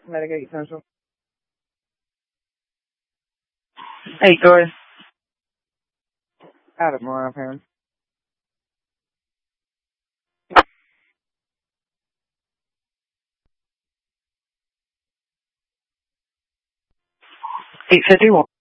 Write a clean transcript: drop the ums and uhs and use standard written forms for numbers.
Mitigate Central. 8-3. Out of Mariah Parent. $8.51.